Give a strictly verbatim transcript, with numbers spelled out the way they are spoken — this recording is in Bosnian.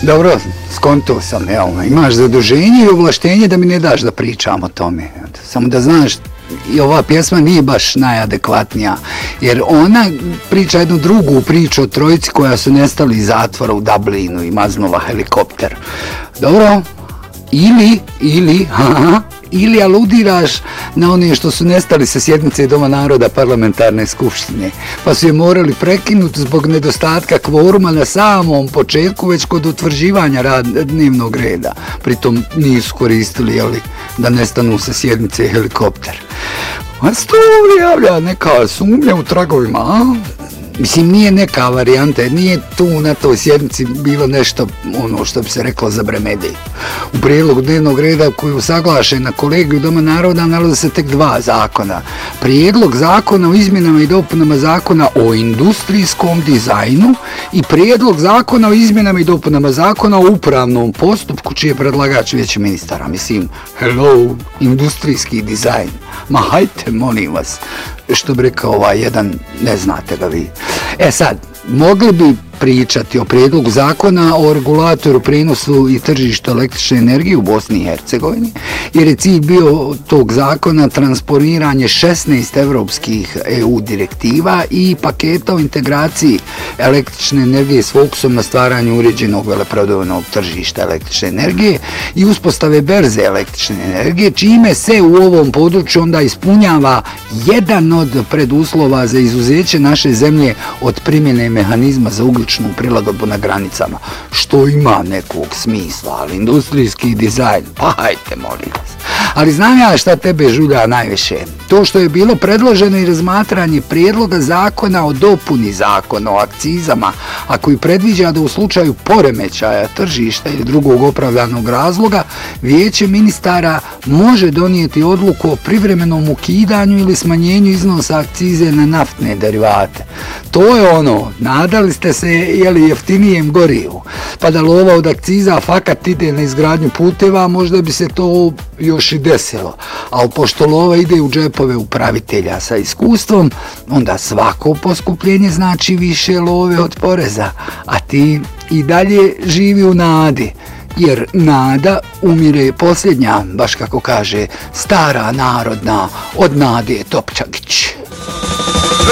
Dobro, skonto sam, evo, imaš zaduženje i ovlaštenje da mi ne daš da pričam o tome. Samo da znaš, i ova pjesma nije baš najadekvatnija, jer ona priča jednu drugu priču o trojici koja su nestali iz zatvora u Dublinu i maznula helikopter. Dobro? Ili, ili, aha, ili aludiraš na one što su nestali sa sjednice Doma naroda parlamentarne skupštine, pa su je morali prekinuti zbog nedostatka kvoruma na samom početku, već kod utvrđivanja rad, dnevnog reda. Pritom nisu koristili, jeli, da nestanu sa sjednice helikopter. A se to javlja neka sumnja u tragovima, a? Mislim, nije neka varijanta, jer nije tu na toj sjednici bilo nešto, ono što bi se reklo, za bremedi. U prijedlogu dnevnog reda koji je usaglašen na kolegiju Doma naroda nalaze se tek dva zakona. Prijedlog zakona o izmjenama i dopunama zakona o industrijskom dizajnu i prijedlog zakona o izmjenama i dopunama zakona o upravnom postupku, čiji je predlagač Vijeće ministara. Mislim, hello, industrijski dizajn. Ma hajte, molim vas, što bi rekao ovaj jedan, ne znate ga vi. E sad, mogli bi pričati o prijedlogu zakona o regulatoru, prenosu i tržištu električne energije u Bosni i Hercegovini, jer je cilj bio tog zakona transponiranje šesnaest evropskih E U direktiva i paketa o integraciji električne energije s fokusom na stvaranju uređenog veleprodajnog tržišta električne energije i uspostave berze električne energije, čime se u ovom području onda ispunjava jedan od preduslova za izuzeće naše zemlje od primjene mehanizma za ugljičnu prilagodbu na granicama, što ima nekog smisla, ali industrijski dizajn, pa hajte, molim vas. Ali znam ja šta tebe žulja najviše. To što je bilo predloženo i razmatranje prijedloga zakona o dopuni zakona o akcizama, a koji predviđa da u slučaju poremećaja tržišta ili drugog opravdanog razloga, Vijeće ministara može donijeti odluku o privremenom ukidanju ili smanjenju iznosa akcize na naftne derivate. To je ono, nadali ste se, jeli, jeftinijem gorivu, pa da lova od akciza fakat ide na izgradnju puteva, možda bi se to još i desilo. Ali pošto lova ide u džepove upravitelja sa iskustvom, onda svako poskupljenje znači više love od poreza, a ti i dalje živi u nadi. Jer nada umire posljednja, baš kako kaže stara narodna, od nade Topčagić.